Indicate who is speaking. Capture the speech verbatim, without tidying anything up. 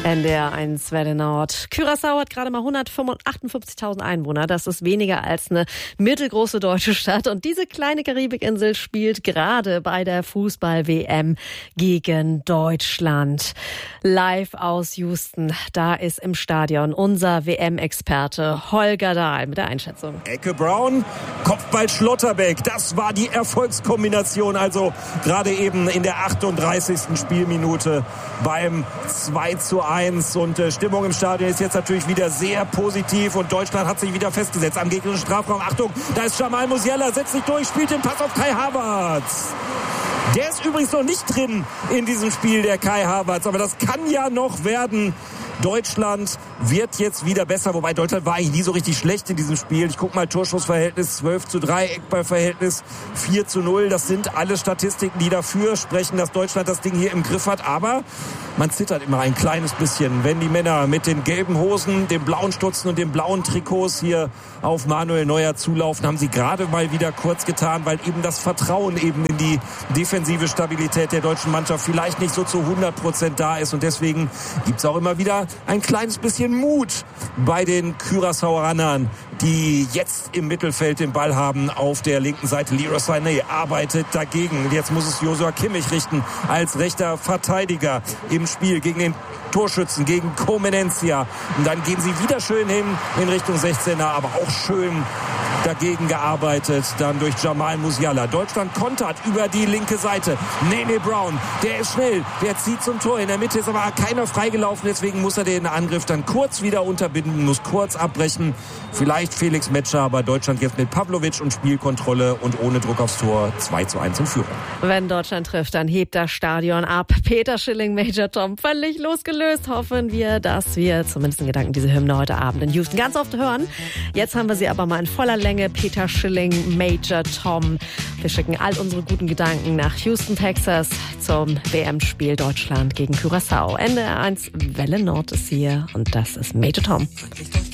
Speaker 1: N D R eins Welle Nord. Curaçao hat gerade mal hundertachtundfünfzigtausend Einwohner. Das ist weniger als eine mittelgroße deutsche Stadt. Und diese kleine Karibikinsel spielt gerade bei der Fußball-W M gegen Deutschland. Live aus Houston. Da ist im Stadion unser W M-Experte Holger Dahl mit der Einschätzung.
Speaker 2: Ecke Brown, Kopfball Schlotterbeck. Das war die Erfolgskombination. Also gerade eben in der achtunddreißigsten Spielminute beim zwei zu eins. Und äh, Stimmung im Stadion ist jetzt natürlich wieder sehr positiv und Deutschland hat sich wieder festgesetzt am gegnerischen Strafraum. Achtung, da ist Jamal Musiala, setzt sich durch, spielt den Pass auf Kai Havertz. Der ist übrigens noch nicht drin in diesem Spiel, der Kai Havertz, aber das kann ja noch werden. Deutschland wird jetzt wieder besser, wobei Deutschland war eigentlich nie so richtig schlecht in diesem Spiel. Ich gucke mal, Torschussverhältnis zwölf zu drei, Eckballverhältnis vier zu null. Das sind alle Statistiken, die dafür sprechen, dass Deutschland das Ding hier im Griff hat. Aber man zittert immer ein kleines bisschen, wenn die Männer mit den gelben Hosen, den blauen Stutzen und den blauen Trikots hier auf Manuel Neuer zulaufen, haben sie gerade mal wieder kurz getan, weil eben das Vertrauen eben in die defensive Stabilität der deutschen Mannschaft vielleicht nicht so zu hundert Prozent da ist. Und deswegen gibt's auch immer wieder ein kleines bisschen Mut bei den Curaçaoanern, die jetzt im Mittelfeld den Ball haben. Auf der linken Seite Leroy Sané arbeitet dagegen. Jetzt muss es Joshua Kimmich richten als rechter Verteidiger im Spiel gegen den Torschützen, gegen Comenencia. Und dann gehen sie wieder schön hin in Richtung sechzehner, aber auch schön dagegen gearbeitet, dann durch Jamal Musiala. Deutschland kontert über die linke Seite. Nene Brown, der ist schnell, der zieht zum Tor. In der Mitte ist aber keiner freigelaufen, deswegen muss er den Angriff dann kurz wieder unterbinden, muss kurz abbrechen. Vielleicht Felix Metscher, aber Deutschland jetzt mit Pavlovic und Spielkontrolle und ohne Druck aufs Tor zwei zu eins in Führung.
Speaker 1: Wenn Deutschland trifft, dann hebt das Stadion ab. Peter Schilling, Major Tom, völlig losgelöst. Hoffen wir, dass wir zumindest in Gedanken diese Hymne heute Abend in Houston ganz oft hören. Jetzt haben wir sie aber mal in voller Länge. Peter Schilling, Major Tom. Wir schicken all unsere guten Gedanken nach Houston, Texas zum W M-Spiel Deutschland gegen Curaçao. N D R eins Welle Nord ist hier und das ist Major Tom.